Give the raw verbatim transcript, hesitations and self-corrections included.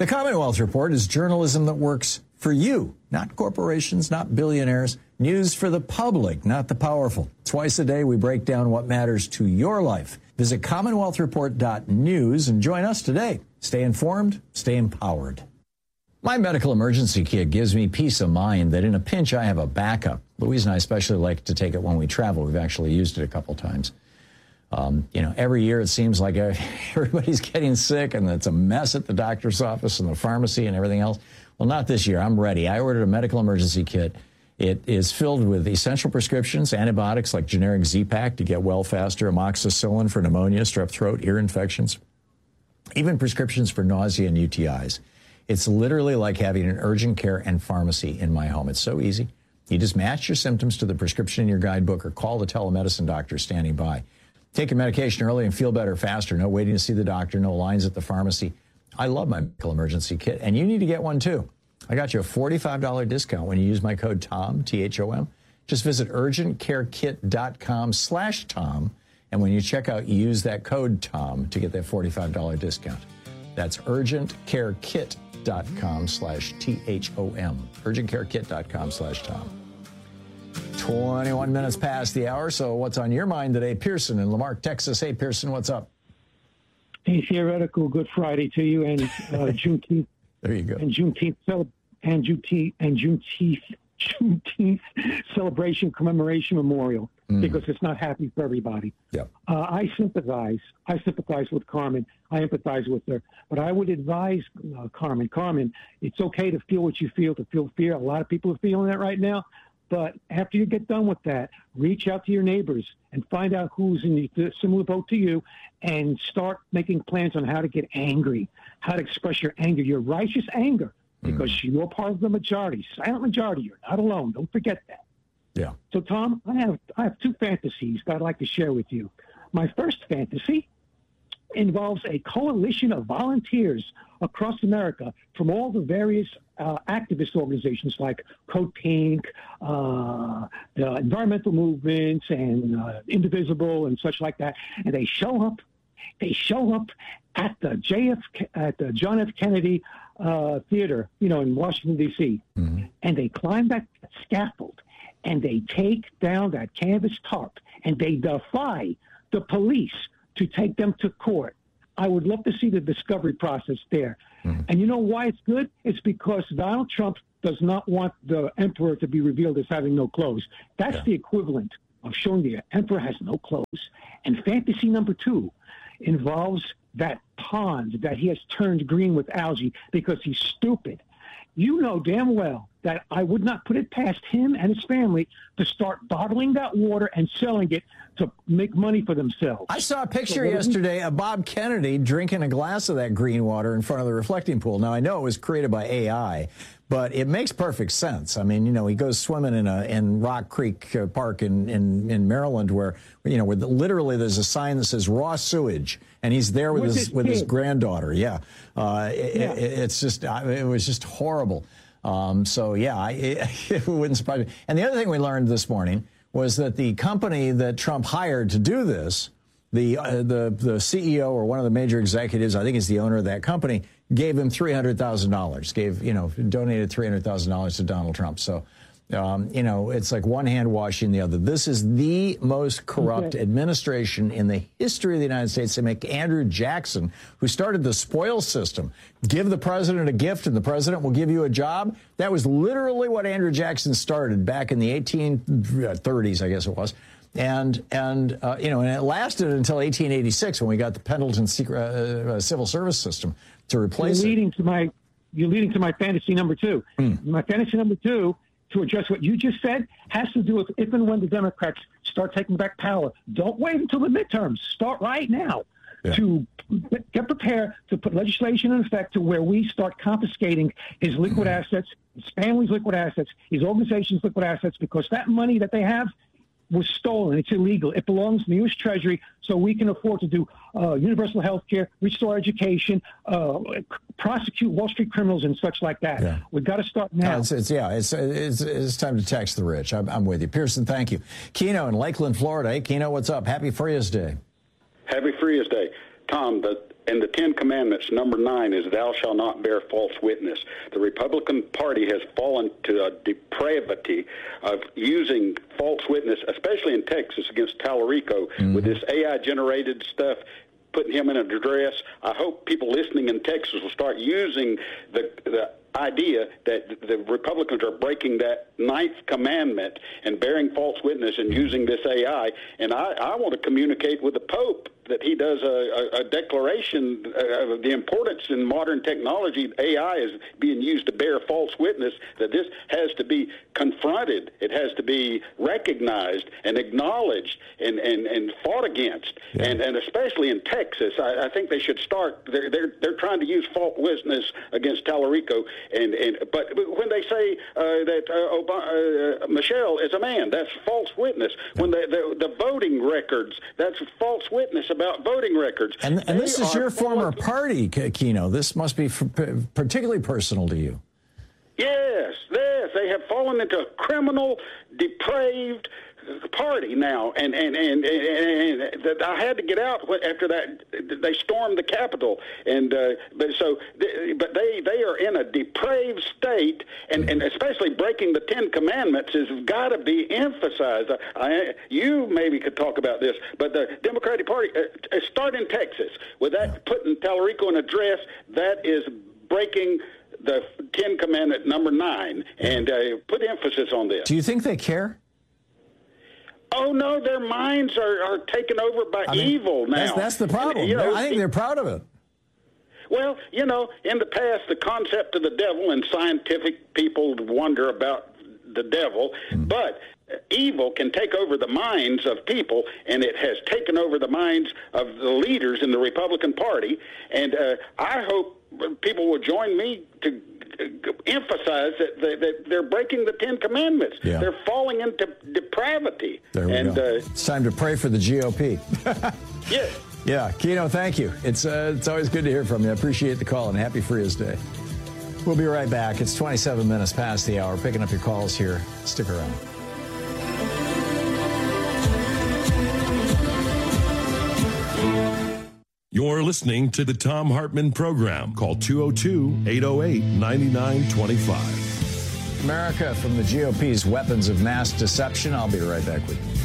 The Commonwealth Report is journalism that works for you, not corporations, not billionaires. News for the public, not the powerful. Twice a day, we break down what matters to your life. Visit commonwealth report dot news and join us today. Stay informed, stay empowered. My medical emergency kit gives me peace of mind that in a pinch, I have a backup. Louise and I especially like to take it when we travel. We've actually used it a couple times. Um, you know, every year it seems like everybody's getting sick and it's a mess at the doctor's office and the pharmacy and everything else. Well, not this year. I'm ready. I ordered a medical emergency kit. It is filled with essential prescriptions, antibiotics like generic Z-Pak to get well faster, amoxicillin for pneumonia, strep throat, ear infections, even prescriptions for nausea and U T Is. It's literally like having an urgent care and pharmacy in my home. It's so easy. You just match your symptoms to the prescription in your guidebook or call the telemedicine doctor standing by. Take your medication early and feel better faster. No waiting to see the doctor, no lines at the pharmacy. I love my medical emergency kit, and you need to get one too. I got you a forty-five dollars discount when you use my code TOM, T H O M. Just visit urgent care kit dot com slash Tom, and when you check out, use that code TOM to get that forty-five dollars discount. That's urgent care kit dot com slash T H O M, urgent care kit dot com slash Tom. twenty-one minutes past the hour, so what's on your mind today? Pearson in Lamarck, Texas. Hey, Pearson, what's up? Hey, theoretical Good Friday to you, and uh, Juneteenth. There you go. And Juneteenth, and Juneteenth, and Juneteenth, Juneteenth celebration commemoration memorial, mm. because it's not happy for everybody. Yep. Uh, I sympathize. I sympathize with Carmen. I empathize with her. But I would advise uh, Carmen, Carmen, it's okay to feel what you feel, to feel fear. A lot of people are feeling that right now. But after you get done with that, reach out to your neighbors and find out who's in the similar boat to you and start making plans on how to get angry, how to express your anger, your righteous anger, because mm. you're part of the majority, silent majority. You're not alone. Don't forget that. Yeah. So, Tom, I have I have two fantasies that I'd like to share with you. My first fantasy involves a coalition of volunteers across America from all the various uh, activist organizations like Code Pink, uh, the environmental movements, and uh, Indivisible, and such like that. And they show up. They show up at the J F at the John F. Kennedy uh, Theater, you know, in Washington D C, mm-hmm. and they climb that scaffold, and they take down that canvas tarp, and they defy the police to take them to court. I would love to see the discovery process there. Mm-hmm. And you know why it's good? It's because Donald Trump does not want the emperor to be revealed as having no clothes. That's yeah. the equivalent of showing the emperor has no clothes. And fantasy number two involves that pond that he has turned green with algae because he's stupid. You know damn well that I would not put it past him and his family to start bottling that water and selling it to make money for themselves. I saw a picture so yesterday of Bob Kennedy drinking a glass of that green water in front of the reflecting pool. Now, I know it was created by A I, but it makes perfect sense. I mean, you know, he goes swimming in a in Rock Creek uh, Park in, in, in Maryland where, you know, where the, literally there's a sign that says raw sewage, and he's there with, with his, his with his granddaughter. Yeah. Uh, it, yeah. It, it's just, it was just horrible. Um, so, yeah, I, it, it wouldn't surprise me. And the other thing we learned this morning was that the company that Trump hired to do this, the uh, the the C E O or one of the major executives, I think is the owner of that company, gave him three hundred thousand dollars, gave, you know, donated three hundred thousand dollars to Donald Trump. So, um, you know, it's like one hand washing the other. This is the most corrupt okay. administration in the history of the United States. They make Andrew Jackson, who started the spoil system, give the president a gift and the president will give you a job. That was literally what Andrew Jackson started back in the eighteen thirties, I guess it was. And, and uh, you know, and it lasted until eighteen eighty-six when we got the Pendleton secret, uh, uh, civil service system to replace you're leading it. To my, you're leading to my fantasy number two. Mm. My fantasy number two, to address what you just said, has to do with if and when the Democrats start taking back power. Don't wait until the midterms. Start right now yeah. to get prepared to put legislation in effect to where we start confiscating his liquid mm. assets, his family's liquid assets, his organization's liquid assets, because that money that they have was stolen. It's illegal. It belongs to the U S Treasury, so we can afford to do uh, universal health care, restore education, uh, prosecute Wall Street criminals and such like that. Yeah. We've got to start now. No, it's, it's, yeah, it's, it's it's time to tax the rich. I'm, I'm with you. Pearson, thank you. Keno in Lakeland, Florida. Hey, Keno, what's up? Happy Frias Day. Happy Frias Day. Tom, the And the Ten Commandments, number nine, is thou shalt not bear false witness. The Republican Party has fallen to a depravity of using false witness, especially in Texas against Tallarico, mm-hmm. with this A I-generated stuff, putting him in a duress. I hope people listening in Texas will start using the the idea that the Republicans are breaking that ninth commandment and bearing false witness and using this A I. And I, I want to communicate with the Pope that he does a, a, a declaration of the importance in modern technology. A I is being used to bear false witness, that this has to be confronted. It has to be recognized and acknowledged and, and, and fought against. Yeah. And, and especially in Texas, I, I think they should start. They're, they're, they're trying to use false witness against Tallarico. And, and but when they say uh, that uh, Obama, uh, Michelle is a man, that's false witness. When the, the, the voting records, that's false witness about voting records. And, and this is your former party, Keno. This must be f- particularly personal to you. Yes, yes. They have fallen into a criminal, depraved party now, and and, and, and, and I had to get out after that. They stormed the Capitol, and uh, but so but they they are in a depraved state, and, and especially breaking the Ten Commandments has got to be emphasized. I, I, you maybe could talk about this, but the Democratic Party uh, start in Texas with that, putting Tallarico in a dress. That is breaking the Ten Commandment number nine, and uh, put emphasis on this. Do you think they care? Oh, no, their minds are, are taken over by I mean, evil now. That's, that's the problem. You know, I think they're proud of it. Well, you know, in the past, the concept of the devil, and scientific people wonder about the devil, mm. but evil can take over the minds of people, and it has taken over the minds of the leaders in the Republican Party. And uh, I hope people will join me to emphasize that, that they're breaking the Ten Commandments. Yeah. They're falling into depravity. There we and, go. Uh, it's time to pray for the G O P. Yeah. Yeah, Keno, thank you. It's uh, it's always good to hear from you. I appreciate the call, and happy Frias Day. We'll be right back. It's twenty-seven minutes past the hour. Picking up your calls here. Stick around. You're listening to the Thom Hartmann Program. Call two oh two, eight oh eight, nine nine two five. America from the G O P's weapons of mass deception. I'll be right back with you.